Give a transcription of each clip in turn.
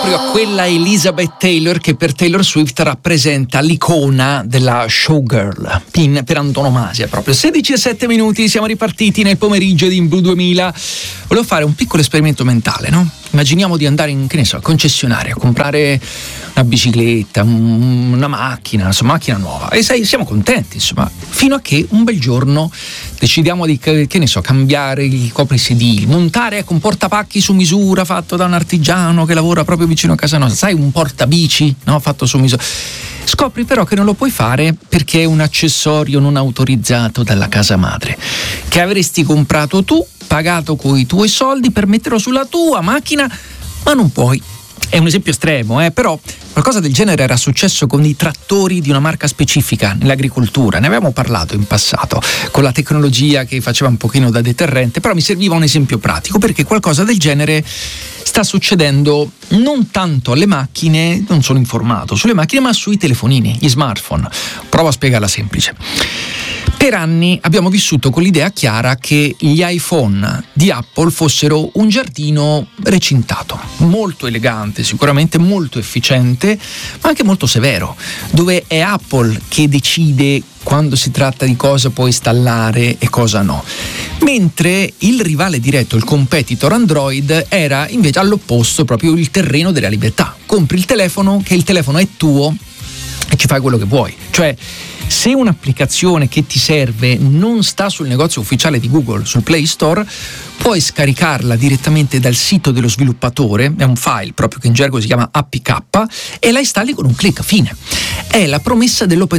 proprio a quella Elizabeth Taylor che per Taylor Swift rappresenta l'icona della showgirl per antonomasia proprio. 16:07, siamo ripartiti nel pomeriggio di In Blue 2000. Volevo fare un piccolo esperimento mentale, no? Immaginiamo di andare in, che ne so, al concessionario a comprare una bicicletta, una macchina, insomma, macchina nuova, e siamo contenti, insomma, fino a che un bel giorno decidiamo di, che ne so, cambiare il coprisedili, montare un portapacchi su misura fatto da un artigiano che lavora proprio vicino a casa nostra, sai, un portabici, no, fatto su misura. Scopri però che non lo puoi fare perché è un accessorio non autorizzato dalla casa madre, che avresti comprato tu, pagato coi tuoi soldi per metterlo sulla tua macchina, ma non puoi. È un esempio estremo, però qualcosa del genere era successo con i trattori di una marca specifica nell'agricoltura. Ne avevamo parlato in passato, con la tecnologia che faceva un pochino da deterrente, però mi serviva un esempio pratico, perché qualcosa del genere sta succedendo non tanto alle macchine, non sono informato sulle macchine, ma sui telefonini, gli smartphone. Provo a spiegarla semplice. Per anni abbiamo vissuto con l'idea chiara che gli iPhone di Apple fossero un giardino recintato, molto elegante, sicuramente molto efficiente, ma anche molto severo, dove è Apple che decide quando si tratta di cosa puoi installare e cosa no. Mentre il rivale diretto, il competitor Android, era invece all'opposto, proprio il terreno della libertà. Compri il telefono, che il telefono è tuo e ci fai quello che vuoi. Cioè, se un'applicazione che ti serve non sta sul negozio ufficiale di Google, sul Play Store, puoi scaricarla direttamente dal sito dello sviluppatore, è un file proprio che in gergo si chiama APK, e la installi con un click, fine. È la promessa dell'open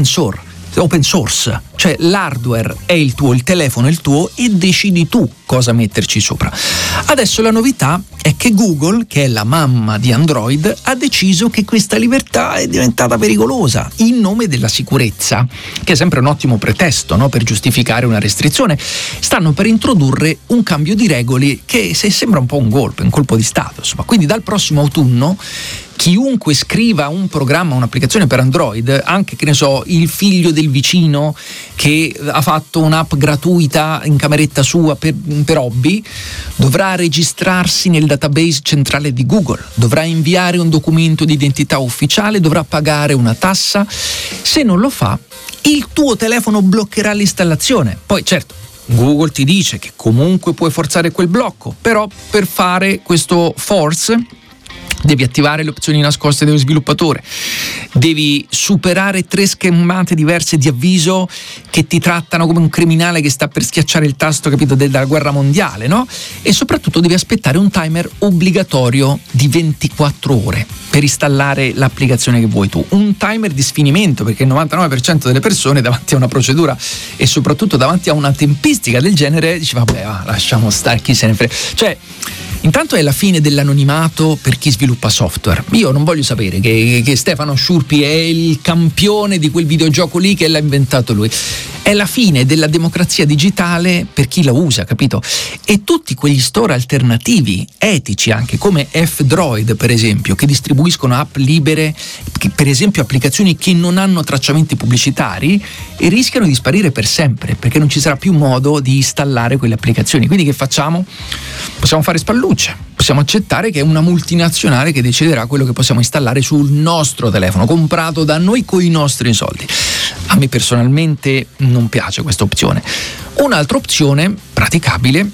source, cioè l'hardware è il tuo, il telefono è il tuo e decidi tu cosa metterci sopra. Adesso la novità è che Google, che è la mamma di Android, ha deciso che questa libertà è diventata pericolosa in nome della sicurezza, che è sempre un ottimo pretesto, no, per giustificare una restrizione. Stanno per introdurre un cambio di regole che sembra un po' un colpo di stato, insomma. Quindi dal prossimo autunno chiunque scriva un programma, un'applicazione per Android, anche, che ne so, il figlio del vicino che ha fatto un'app gratuita in cameretta sua per hobby, dovrà registrarsi nel database centrale di Google, dovrà inviare un documento di identità ufficiale, dovrà pagare una tassa. Se non lo fa, il tuo telefono bloccherà l'installazione. Poi certo, Google ti dice che comunque puoi forzare quel blocco, però per fare questo force devi attivare le opzioni nascoste dello sviluppatore, devi superare 3 schermate diverse di avviso che ti trattano come un criminale che sta per schiacciare il tasto, capito, della guerra mondiale, no? E soprattutto devi aspettare un timer obbligatorio di 24 ore per installare l'applicazione che vuoi tu. Un timer di sfinimento, perché il 99% delle persone davanti a una procedura e soprattutto davanti a una tempistica del genere dice vabbè, lasciamo stare, chi se ne frega. Cioè, intanto è la fine dell'anonimato per chi sviluppa software. Io non voglio sapere che Stefano Sciurpi è il campione di quel videogioco lì, che l'ha inventato lui. È la fine della democrazia digitale per chi la usa, capito? E tutti quegli store alternativi, etici anche, come F-Droid per esempio, che distribuiscono app libere, per esempio applicazioni che non hanno tracciamenti pubblicitari, e rischiano di sparire per sempre, perché non ci sarà più modo di installare quelle applicazioni. Quindi che facciamo? Possiamo fare spallucce, possiamo accettare che è una multinazionale che deciderà quello che possiamo installare sul nostro telefono, comprato da noi con i nostri soldi. A me personalmente non piace questa opzione. Un'altra opzione praticabile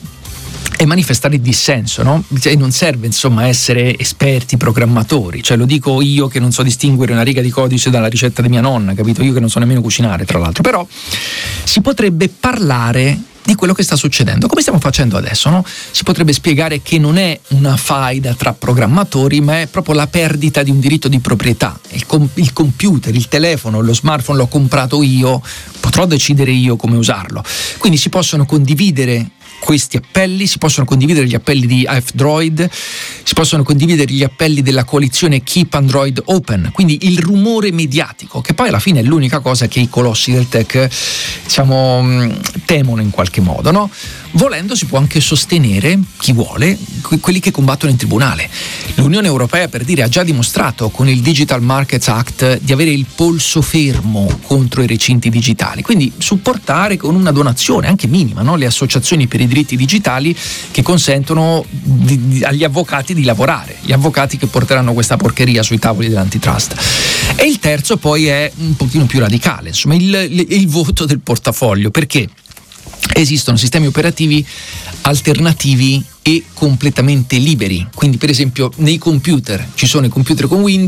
è manifestare il dissenso, no? Cioè, non serve insomma essere esperti programmatori, cioè lo dico io che non so distinguere una riga di codice dalla ricetta di mia nonna, capito? Io che non so nemmeno cucinare, tra l'altro. Però si potrebbe parlare di quello che sta succedendo, come stiamo facendo adesso, no? Si potrebbe spiegare che non è una faida tra programmatori, ma è proprio la perdita di un diritto di proprietà. Il computer, il telefono, lo smartphone l'ho comprato io, potrò decidere io come usarlo. Quindi si possono condividere questi appelli, si possono condividere gli appelli di F-Droid, si possono condividere gli appelli della coalizione Keep Android Open, quindi il rumore mediatico, che poi alla fine è l'unica cosa che i colossi del tech, diciamo, temono in qualche modo, no? Volendo si può anche sostenere, chi vuole, quelli che combattono in tribunale. L'Unione Europea, per dire, ha già dimostrato con il Digital Markets Act di avere il polso fermo contro i recinti digitali, quindi supportare con una donazione anche minima, no, le associazioni per i diritti digitali che consentono agli avvocati di lavorare, gli avvocati che porteranno questa porcheria sui tavoli dell'antitrust. E il terzo poi è un pochino più radicale, insomma il voto del portafoglio, perché esistono sistemi operativi alternativi e completamente liberi. Quindi per esempio nei computer ci sono i computer con Windows